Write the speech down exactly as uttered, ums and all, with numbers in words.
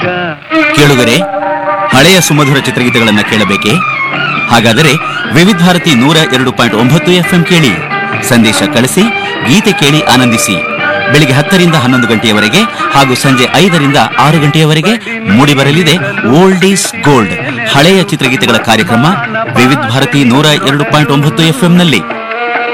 ಕೇಳುಗರೆ, ಹಳೆಯ ಸುಮಧುರ ಚಿತ್ರಗೀತೆಗಳನ್ನ ಕೇಳಬೇಕೆ? ಹಾಗಾದರೆ ವಿವಿಧ ಭಾರತಿ ನೂರ ಎರಡು ಪಾಯಿಂಟ್ ಒಂಬತ್ತು ಎಫ್ಎಂ ಕೇಳಿ. ಸಂದೇಶ ಕಳಿಸಿ, ಗೀತೆ ಕೇಳಿ ಆನಂದಿಸಿ. ಬೆಳಿಗ್ಗೆ ಹತ್ತರಿಂದ ಹನ್ನೊಂದು ಗಂಟೆಯವರೆಗೆ ಹಾಗೂ ಸಂಜೆ ಐದರಿಂದ ಆರು ಗಂಟೆಯವರೆಗೆ ಮೂಡಿಬರಲಿದೆ ಓಲ್ಡ್ ಈಸ್ ಗೋಲ್ಡ್, ಹಳೆಯ ಚಿತ್ರಗೀತೆಗಳ ಕಾರ್ಯಕ್ರಮ ವಿವಿಧ ಭಾರತಿ ನೂರ ಎರಡು ಪಾಯಿಂಟ್ ಒಂಬತ್ತು ಎಫ್ಎಂ ನಲ್ಲಿ.